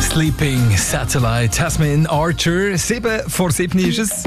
Sleeping Satellite, Tasmin Archer. 7:07 ist es.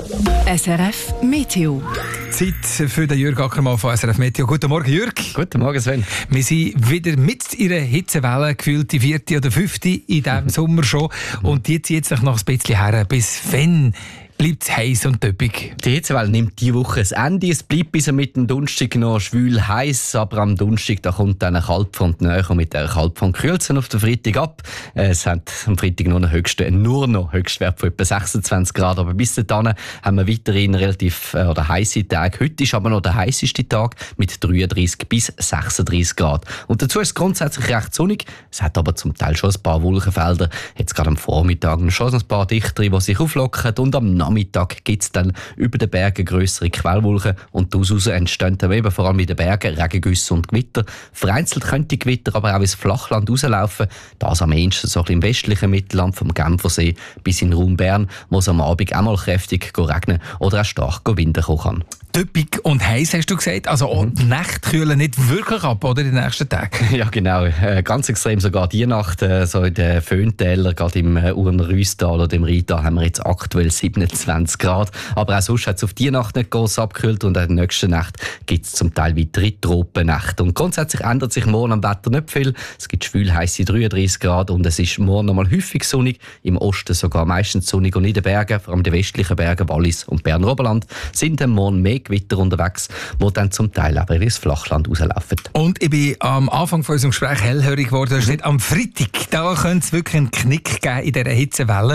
SRF Meteo. Zeit für den Jürg Ackermann von SRF Meteo. Guten Morgen, Jürg. Guten Morgen, Sven. Wir sind wieder mit in einer Hitzewelle, gefühlt die 4. oder 5. in diesem Sommer schon. Und die zieht sich noch ein bisschen her. Bis wann bleibt es heiß und töppig? Die Hitzewelle nimmt diese Woche ein Ende. Es bleibt bis mit dem Donnerstag noch schwül heiß, aber am Donnerstag da kommt dann eine Kaltfront näher und mit der Kaltfront kühlt es auf den Freitag ab. Es hat am Freitag nur noch Höchstwert von etwa 26 Grad. Aber bis dahin haben wir weiterhin relativ heiße Tage. Heute ist aber noch der heißeste Tag mit 33 bis 36 Grad. Und dazu ist es grundsätzlich recht sonnig. Es hat aber zum Teil schon ein paar Wolkenfelder. Jetzt gerade am Vormittag schon ein paar dichtere, die sich auflockern. Und am Nachmittag gibt es dann über den Bergen grössere Quellwolken und daraus entstehen dann eben vor allem in den Bergen Regengüsse und Gewitter. Vereinzelt könnte Gewitter aber auch ins Flachland rauslaufen. Das am ehesten so ein bisschen im westlichen Mittelland vom Genfersee bis in den Raum Bern, wo es am Abend auch mal kräftig regnen oder auch stark winden kann. Töppig und heiß, hast du gesagt. Also auch die Nächte kühlen nicht wirklich ab, oder, in den nächsten Tagen? Ja, genau. Ganz extrem sogar die Nacht. So in den Föhntälern, gerade im Urner Rüstal oder im Rheintal, haben wir jetzt aktuell 27 Grad. Aber auch sonst hat es auf die Nacht nicht gross abgekühlt und in der nächsten Nacht gibt es zum Teil weitere Tropennächte. Und grundsätzlich ändert sich morgen am Wetter nicht viel. Es gibt schwül heisse 33 Grad und es ist morgen noch mal häufig sonnig. Im Osten sogar meistens sonnig und in den Bergen, vor allem in den westlichen Bergen, Wallis und Berner-Oberland, sind dann morgen mehr Gewitter unterwegs, die dann zum Teil aber ins Flachland rauslaufen. Und ich bin am Anfang von unserem Gespräch hellhörig geworden. Das steht am Freitag. Da könnte es wirklich einen Knick geben in dieser Hitzewelle.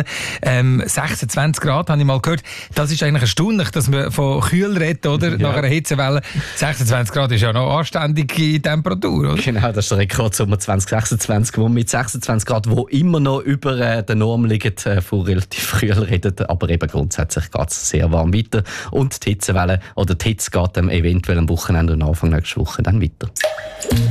26 Grad, habe ich mal gehört. Das ist eigentlich erstaunlich, dass man von kühl redet, oder? Ja. Nach einer Hitzewelle. 26 Grad ist ja noch anständige Temperatur, oder? Genau, das ist der Rekordsommer 2026, wo wir mit 26 Grad, wo immer noch über der Norm liegen, von relativ kühl reden. Aber eben grundsätzlich geht es sehr warm weiter. Und die Hitzewelle oder die Hitze geht eventuell am Wochenende und Anfang nächster Woche dann weiter.